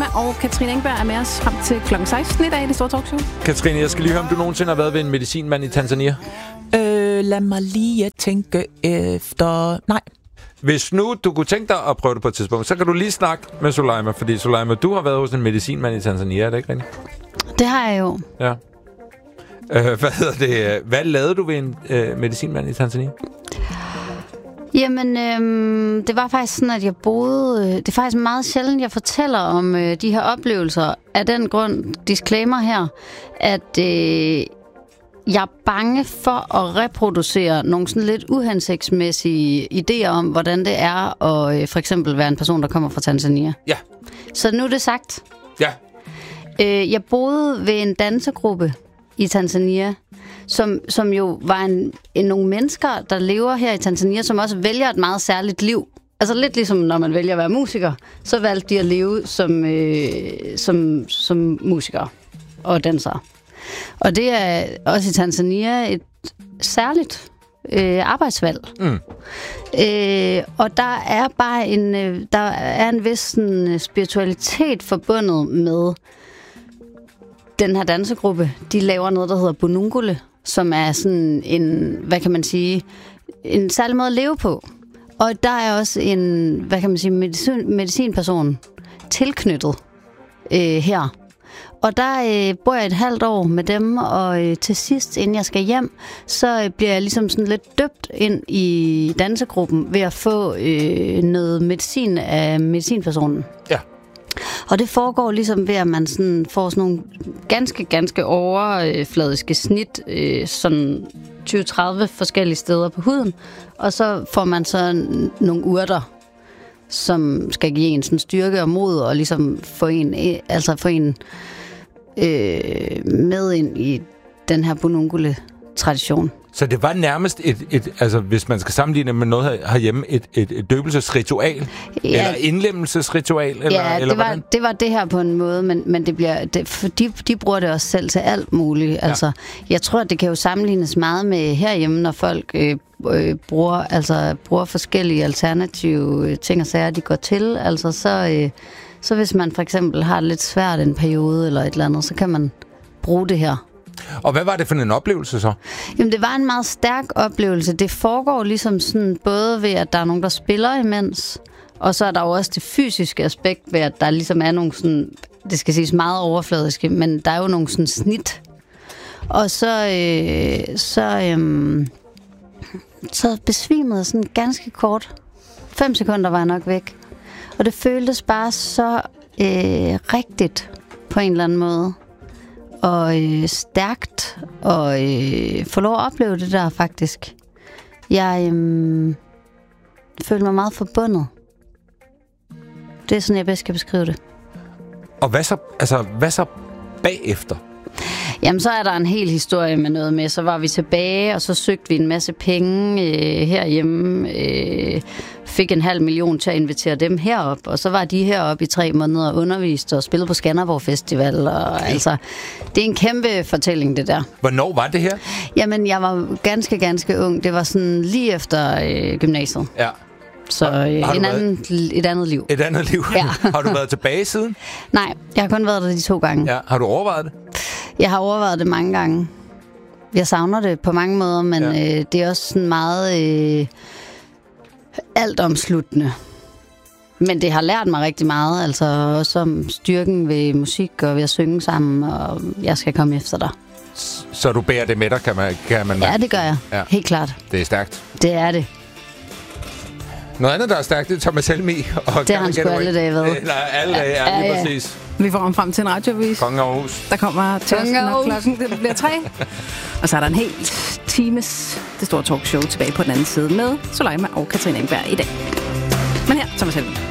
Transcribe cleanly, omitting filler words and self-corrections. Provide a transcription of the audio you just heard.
og Katrine Engberg er med os frem til kl. 16 i dag i det store talkshow. Katrine, jeg skal lige høre, om du nogensinde har været ved en medicinmand i Tanzania? Lad mig lige tænke efter... Nej. Hvis nu du kunne tænke dig at prøve det på et tidspunkt, så kan du lige snakke med Soleima, fordi Soleima, du har været hos en medicinmand i Tanzania, er det ikke rigtigt? Det har jeg jo. Ja. Hvad lavede du ved en medicinmand i Tanzania? Jamen, det var faktisk sådan, at jeg boede... Det er faktisk meget sjældent, jeg fortæller om de her oplevelser. Af den grund, disclaimer her, at jeg er bange for at reproducere nogle sådan lidt uhensigtsmæssige idéer om, hvordan det er at for eksempel være en person, der kommer fra Tanzania. Ja. Så nu er det sagt. Ja. Jeg boede ved en dansegruppe i Tanzania, som jo var nogle mennesker, der lever her i Tanzania, som også vælger et meget særligt liv. Altså lidt ligesom når man vælger at være musiker, så valgte de at leve som musikere og dansere. Og det er også i Tanzania et særligt arbejdsvalg. Mm. Og der er bare en vis sådan, spiritualitet forbundet med den her dansegruppe. De laver noget, der hedder Bunungule, som er sådan en, hvad kan man sige, en særlig måde at leve på. Og der er også en, hvad kan man sige, medicinperson tilknyttet her. Og der bor jeg et halvt år med dem, og til sidst, inden jeg skal hjem, så bliver jeg ligesom sådan lidt døbt ind i dansegruppen ved at få noget medicin af medicinpersonen. Ja. Og det foregår ligesom ved, at man sådan får sådan nogle ganske overfladiske snit, sådan 20-30 forskellige steder på huden, og så får man så nogle urter, som skal give en sådan styrke og mod, og ligesom få en med ind i den her Bunungule-tradition. Så det var nærmest altså hvis man skal sammenligne med noget herhjemme, et døbelsesritual? Ja. Eller indlemmelsesritual? Eller det var det her på en måde, men det bliver, de bruger det også selv til alt muligt. Altså, jeg tror, det kan jo sammenlignes meget med herhjemme, når folk bruger forskellige alternative ting og sager, de går til. Altså, så hvis man for eksempel har det lidt svært en periode eller et eller andet, så kan man bruge det her. Og hvad var det for en oplevelse så? Jamen, det var en meget stærk oplevelse. Det foregår ligesom sådan, både ved, at der er nogen, der spiller imens, og så er der jo også det fysiske aspekt ved, at der ligesom er nogle sådan, det skal siges meget overfladiske, men der er jo nogle sådan snit. Og så besvimede jeg sådan ganske kort. 5 sekunder var jeg nok væk. Og det føltes bare så rigtigt på en eller anden måde. Og stærkt, og få lov at opleve det der faktisk. Jeg følte mig meget forbundet. Det er sådan, jeg bedst kan beskrive det. Og hvad så bagefter? Jamen, så er der en hel historie med noget med. Så var vi tilbage, og så søgte vi en masse penge herhjemme. Fik 500.000 til at invitere dem herop. Og så var de heroppe i 3 måneder og underviste og spillede på Skanderborg Festival. Og, okay. Altså, det er en kæmpe fortælling, det der. Hvornår var det her? Jamen, jeg var ganske ung. Det var sådan lige efter gymnasiet. Ja. Så et andet liv. Et andet liv? Ja. Har du været tilbage siden? Nej, jeg har kun været der de 2 gange. Ja. Har du overvejet det? Jeg har overvejet det mange gange. Jeg savner det på mange måder, men det er også sådan meget altomsluttende. Men det har lært mig rigtig meget, altså også om styrken ved musik og ved at synge sammen, og jeg skal komme efter dig. Så du bærer det med dig, kan man Ja, det gør jeg. Ja. Helt klart. Det er stærkt. Det er det. Noget andet, der er stærkt, det er Thomas Helmig. Og det har han sgu alle dage været. Nej, alle dage er lige præcis. Vi får ham frem til en radiovis. Konge og Hus. Der kommer tørsten, og klokken det bliver 3. Og så er der en hel times det store talkshow tilbage på den anden side med Soleima og Katrine Engberg i dag. Men her, Thomas Helmig.